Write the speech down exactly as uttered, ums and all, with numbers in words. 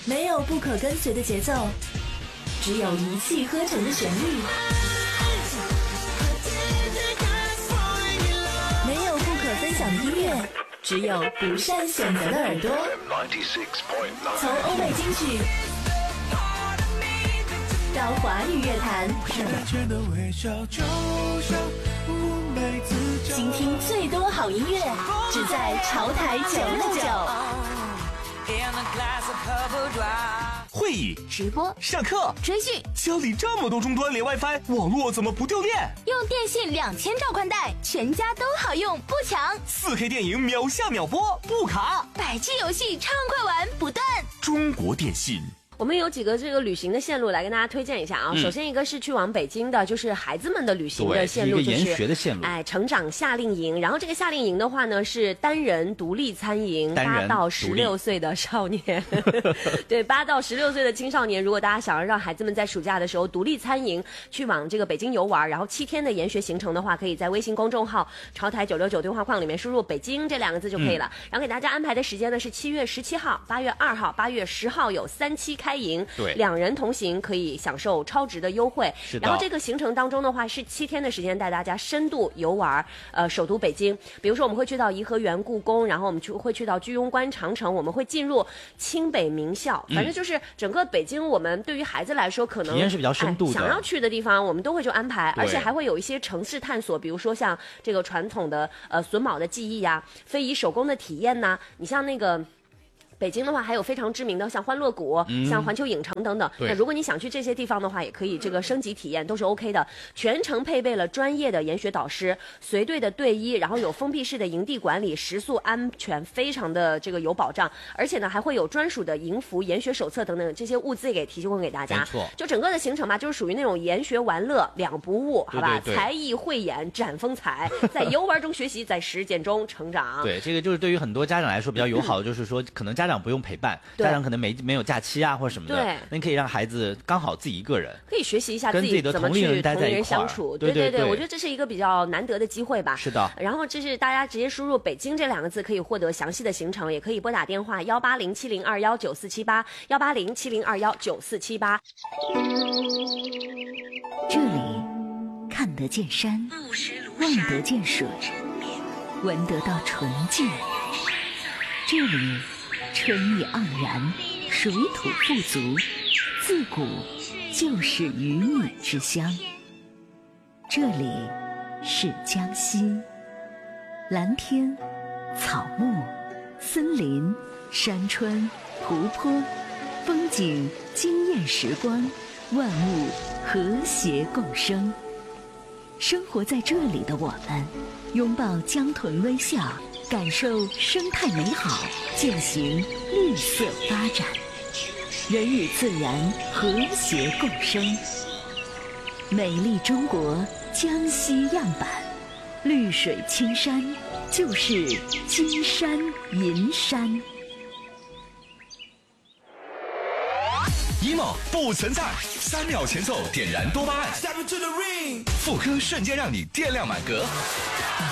没有不可跟随的节奏，只有一气呵成的旋律。没有不可分享的音乐，只有不善选择的耳朵。从欧美金曲到华语乐坛，倾听最多好音乐，只在潮台九六九。 会议、 直播、 上课、 追剧， 家里这么多终端连 WiFi， 网络怎么不掉电？ 用电信两千兆宽带，全家都好用，不抢。 四 K 电影秒下秒播，不卡。 百 G 游戏畅快玩不断。 中国电信。 我们有几个这个旅行的线路来跟大家推荐一下啊。嗯、首先一个是去往北京的，就是孩子们的旅行的线路， 就是研学的线路。 哎，成长夏令营。然后这个夏令营的话呢，是单人独立餐营，八到十六岁的少年，对，八到十六岁的青少年。如果大家想要让孩子们在暑假的时候独立餐营去往这个北京游玩，然后七天的研学行程的话，可以在微信公众号潮台九六九对话框里面输入北京这两个字就可以了。嗯、然后给大家安排的时间呢是七月十七号、八月二号、八月十号有三期开营。 对。 两人同行可以享受超值的优惠。 是的。 然后这个行程当中的话是七天的时间带大家深度游玩呃首都北京。比如说我们会去到颐和园、故宫，然后我们去会去到居庸关、长城，我们会进入清北名校。反正就是整个北京，我们对于孩子来说可能体验是比较深度的、 哎、想要去的地方我们都会去安排，而且还会有一些城市探索，比如说像这个传统的呃榫卯的技艺呀、啊、非遗手工的体验呐、啊，你像那个北京的话还有非常知名的像欢乐谷、嗯、像环球影城等等。那如果你想去这些地方的话，也可以这个升级体验，都是 OK 的。全程配备了专业的研学导师，随队的队医，然后有封闭式的营地管理，食宿安全非常的这个有保障，而且呢还会有专属的营服、研学手册等等这些物资给提供给大家。 没错， 就整个的行程嘛，就是属于那种研学玩乐两不误，好吧？ 对对对， 才艺汇演展风采，在游玩中学习，在实践中成长。 对，这个就是对于很多家长来说比较友好的，就是说可能家长不用陪伴，家长可能没没有假期啊或者什么的， 对， 那你可以让孩子刚好自己一个人， 可以学习一下自己怎么去同龄人相处。 对对对, 对, 对，我觉得这是一个比较难得的机会吧。 是的。 然后这是大家直接输入北京这两个字可以获得详细的行程，也可以拨打电话幺八零七零二幺九四七八幺八零七零二幺九四七八。 这里看得见山，望得见水，闻得到纯净。这里春意盎然，水土富足，自古就是鱼米之乡。这里是江西，蓝天、草木、森林、山川、湖泊，风景惊艳时光，万物和谐共生。生活在这里的我们，拥抱江豚微笑，感受生态美好，践行绿色发展，人与自然和谐共生。美丽中国江西样板，绿水青山就是金山银山。 emo 不存在，三秒前奏点燃多巴胺，妇科瞬间让你电量满格。